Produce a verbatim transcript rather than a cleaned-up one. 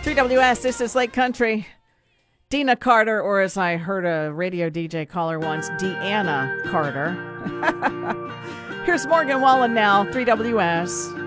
three W S, this is Lake Country. Dina Carter, or as I heard a radio D J call her once, Deanna Carter. Here's Morgan Wallen now, three W S.